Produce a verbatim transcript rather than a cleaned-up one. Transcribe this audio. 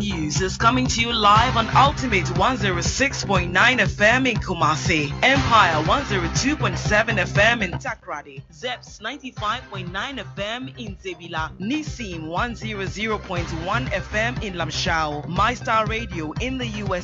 News is coming to you live on Ultimate one oh six point nine F M in Kumasi, Empire one oh two point seven F M in Takrady, Zeps ninety-five point nine F M in Zebila, Nissim one hundred point one F M in Lamshao, MyStar Radio in the U S